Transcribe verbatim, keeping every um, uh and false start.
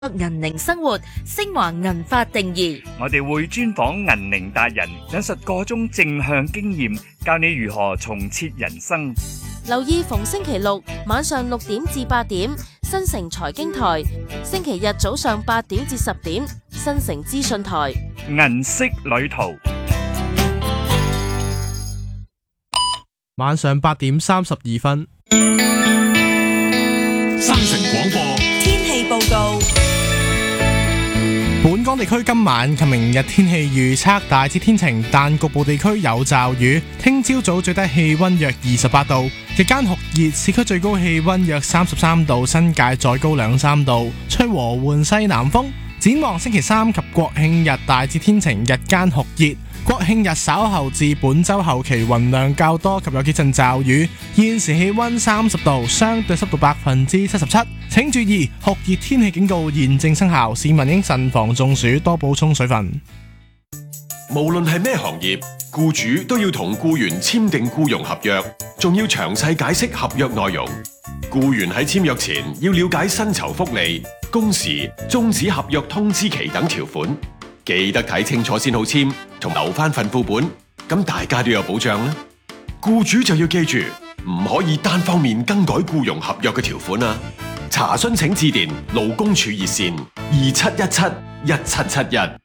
銀齡生活，昇華銀髮定義。 我哋會專訪銀齡達人，引述個中正向經驗，教你如何重設人生。 留意逢星期六晚上六點至八點，新城財經台；星期日早上八點至十點，新城資訊台。 銀色旅途。 晚上八點三十二分。 新城廣播天氣報告。 本港地區今晚及明日天氣預測大致天晴，但局部地區有驟雨。聽朝早最低氣溫約二十八度，日間酷熱，市區最高氣溫約三十三度，新界再高兩三度，吹和緩西南風。展望星期三及國慶日大致天晴，日間酷熱。國慶日稍後至本週後期雲量較多及有幾陣驟雨。現時氣溫三十度，相對濕度百分之七十七。請注意酷熱天氣警告現正生效，市民應慎防中暑，多補充水分。 無論係咩行業，僱主都要同僱員簽訂僱傭合約，仲要詳細解釋合約內容。僱員喺簽約前要了解薪酬福利、工時、終止合約通知期等條款，記得睇清楚先好簽，同留翻份副本，咁大家都有保障啦。僱主就要記住，唔可以單方面更改僱傭合約嘅條款啊！查詢請致電勞工處熱線二七一七一七七一。